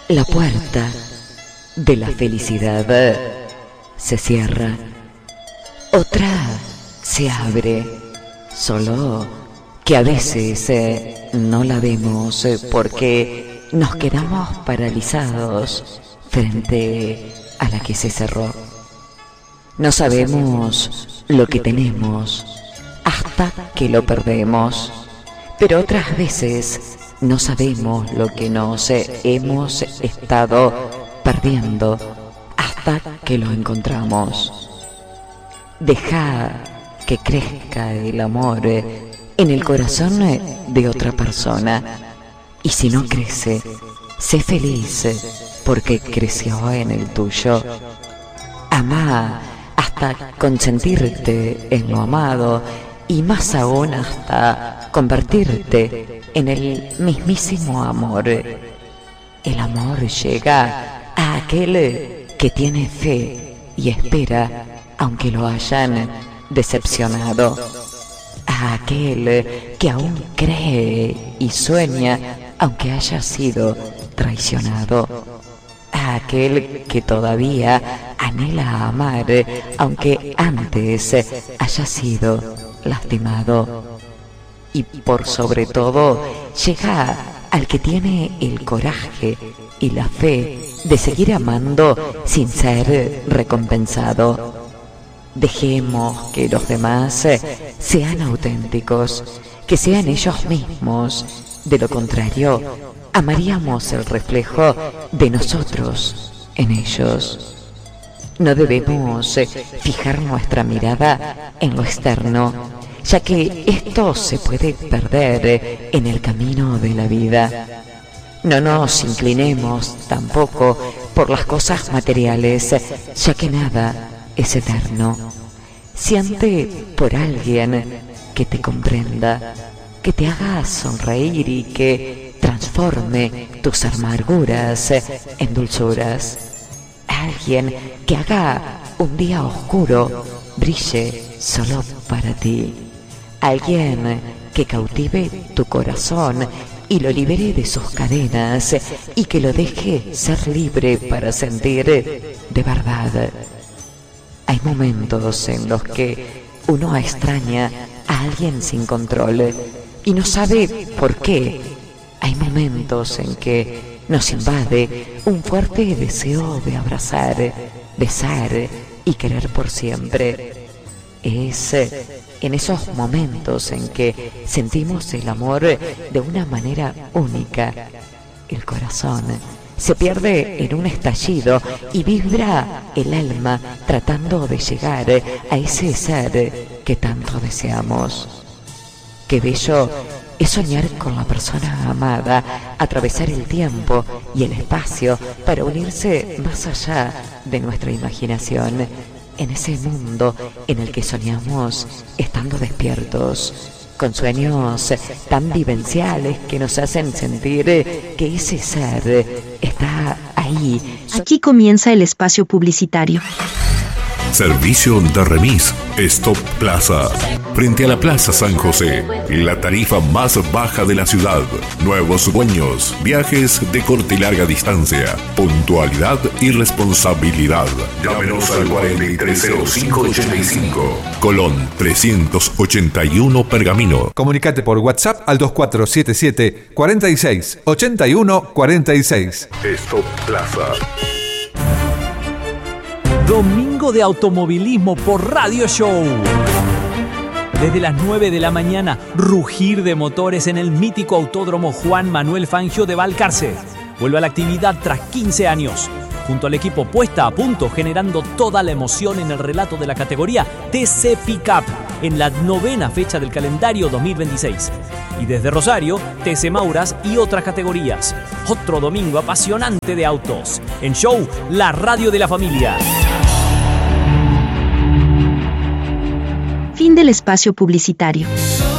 La puerta de la felicidad se cierra, otra se abre, solo que a veces no la vemos porque nos quedamos paralizados frente a la que se cerró. No sabemos lo que tenemos hasta que lo perdemos, pero otras veces no sabemos lo que nos hemos estado perdiendo hasta que lo encontramos. Deja que crezca el amor en el corazón de otra persona, y si no crece, sé feliz porque creció en el tuyo. Amá hasta consentirte en lo amado, y más aún hasta convertirte en el mismísimo amor. El amor llega a aquel que tiene fe y espera aunque lo hayan decepcionado, a aquel que aún cree y sueña aunque haya sido traicionado, a aquel que todavía anhela amar aunque antes haya sido lastimado. Y por sobre todo llega al que tiene el coraje y la fe de seguir amando sin ser recompensado. Dejemos que los demás sean auténticos, que sean ellos mismos. De lo contrario, amaríamos el reflejo de nosotros en ellos. No debemos fijar nuestra mirada en lo externo, ya que esto se puede perder en el camino de la vida. No nos inclinemos tampoco por las cosas materiales, ya que nada es eterno. Siente por alguien que te comprenda, que te haga sonreír y que transforme tus amarguras en dulzuras. Alguien que haga un día oscuro brille solo para ti. Alguien que cautive tu corazón y lo libere de sus cadenas y que lo deje ser libre para sentir de verdad. Hay momentos en los que uno extraña a alguien sin control y no sabe por qué. Hay momentos en que nos invade un fuerte deseo de abrazar, besar y querer por siempre. Es en esos momentos en que sentimos el amor de una manera única. El corazón se pierde en un estallido y vibra el alma tratando de llegar a ese ser que tanto deseamos. Qué bello es soñar con la persona amada, atravesar el tiempo y el espacio para unirse más allá de nuestra imaginación, en ese mundo en el que soñamos estando despiertos, con sueños tan vivenciales que nos hacen sentir que ese ser está ahí. Aquí comienza el espacio publicitario. Servicio de remis Stop Plaza. Frente a la Plaza San José, la tarifa más baja de la ciudad. Nuevos dueños, viajes de corta y larga distancia, puntualidad y responsabilidad. Llámenos al 430585, Colón 381 Pergamino. Comunicate por WhatsApp al 2477 46 81 46. Stop Plaza. Domingo de automovilismo por Radio Show. Desde las 9 de la mañana, rugir de motores en el mítico Autódromo Juan Manuel Fangio de Balcarce. Vuelve a la actividad tras 15 años. Junto al equipo puesta a punto, generando toda la emoción en el relato de la categoría TC Pickup en la 9ª fecha del calendario 2026. Y desde Rosario, TC Mauras y otras categorías. Otro domingo apasionante de autos. En Show, la radio de la familia. Fin del espacio publicitario.